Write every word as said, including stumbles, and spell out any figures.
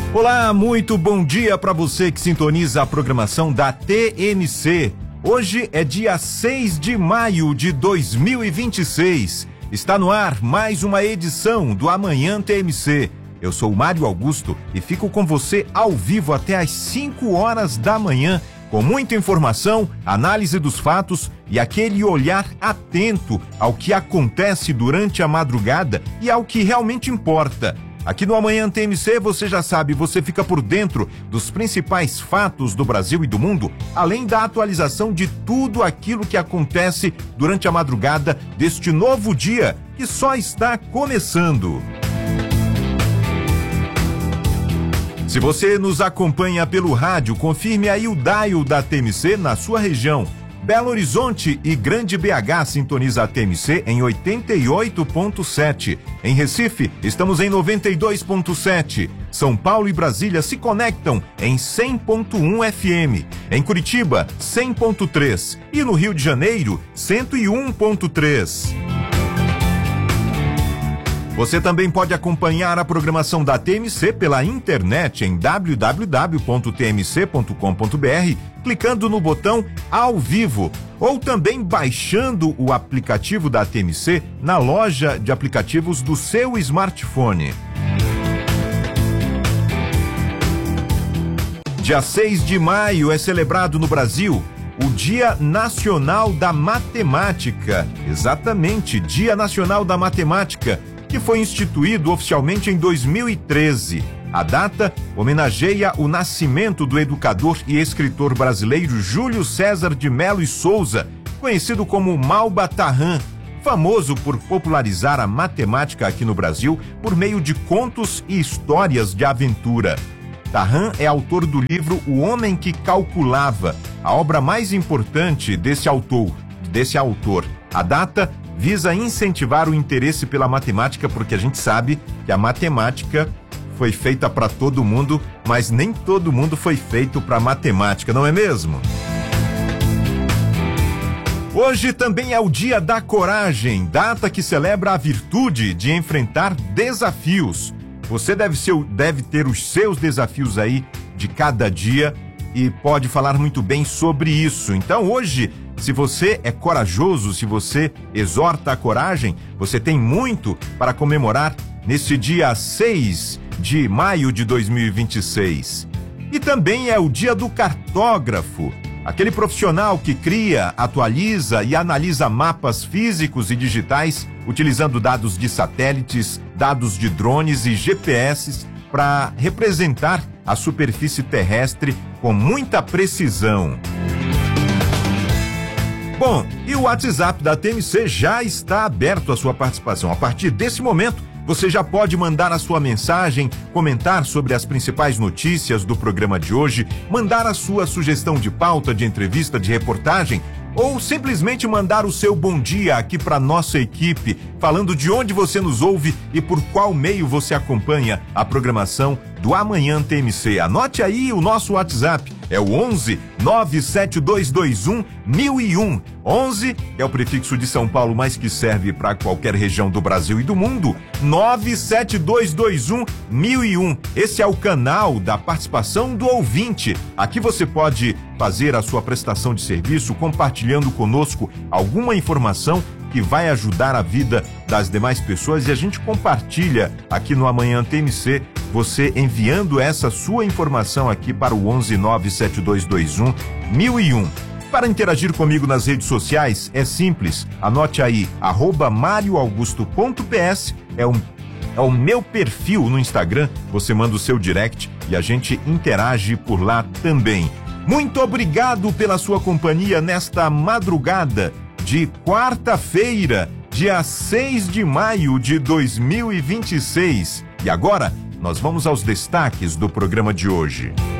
Olá, muito bom dia para você que sintoniza a programação da T M C. Hoje é dia seis de maio de dois mil e vinte e seis. Está no ar mais uma edição do Amanhã T M C. Eu sou o Mário Augusto e fico com você ao vivo até às cinco horas da manhã, com muita informação, análise dos fatos e aquele olhar atento ao que acontece durante a madrugada e ao que realmente importa. Aqui no Amanhã T M C, você já sabe, você fica por dentro dos principais fatos do Brasil e do mundo, além da atualização de tudo aquilo que acontece durante a madrugada deste novo dia, que só está começando. Se você nos acompanha pelo rádio, confirme aí o dial da T M C na sua região. Belo Horizonte e Grande B H sintoniza a T M C em oitenta e oito ponto sete. Em Recife, estamos em noventa e dois ponto sete. São Paulo e Brasília se conectam em cem ponto um F M. Em Curitiba, cem ponto três. E no Rio de Janeiro, cento e um ponto três. Você também pode acompanhar a programação da T M C pela internet em w w w ponto t m c ponto com ponto b r, clicando no botão ao vivo, ou também baixando o aplicativo da T M C na loja de aplicativos do seu smartphone. Dia seis de maio é celebrado no Brasil o Dia Nacional da Matemática. Exatamente, Dia Nacional da Matemática, que foi instituído oficialmente em dois mil e treze. A data homenageia o nascimento do educador e escritor brasileiro Júlio César de Mello e Souza, conhecido como Malba Tahan, famoso por popularizar a matemática aqui no Brasil por meio de contos e histórias de aventura. Tahan é autor do livro O Homem que Calculava, a obra mais importante desse autor. Desse autor. A data visa incentivar o interesse pela matemática, porque a gente sabe que a matemática foi feita para todo mundo, mas nem todo mundo foi feito para matemática, não é mesmo? Hoje também é o Dia da Coragem, data que celebra a virtude de enfrentar desafios. Você deve, ser, deve ter os seus desafios aí de cada dia e pode falar muito bem sobre isso. Então hoje, se você é corajoso, se você exorta a coragem, você tem muito para comemorar nesse dia seis de maio de dois mil e vinte e seis. E também é o Dia do Cartógrafo, aquele profissional que cria, atualiza e analisa mapas físicos e digitais utilizando dados de satélites, dados de drones e G P S para representar a superfície terrestre com muita precisão. Bom, e o WhatsApp da T M C já está aberto à sua participação. A partir desse momento, você já pode mandar a sua mensagem, comentar sobre as principais notícias do programa de hoje, mandar a sua sugestão de pauta, de entrevista, de reportagem, ou simplesmente mandar o seu bom dia aqui para nossa equipe, falando de onde você nos ouve e por qual meio você acompanha a programação do Amanhã T M C. Anote aí o nosso WhatsApp, é o onze nove sete dois dois um mil e um. onze é o prefixo de São Paulo, mas que serve para qualquer região do Brasil e do mundo. nove sete dois dois um mil e um. Esse é o canal da participação do ouvinte. Aqui você pode fazer a sua prestação de serviço compartilhando conosco alguma informação que vai ajudar a vida das demais pessoas, e a gente compartilha aqui no Amanhã T M C, você enviando essa sua informação aqui para o onze nove sete dois dois um mil e um. Para interagir comigo nas redes sociais é simples, anote aí, arroba marioaugusto.ps, é um É o meu perfil no Instagram, você manda o seu direct e a gente interage por lá também. Muito obrigado pela sua companhia nesta madrugada de quarta-feira, dia seis de maio de dois mil e vinte e seis. E agora, nós vamos aos destaques do programa de hoje.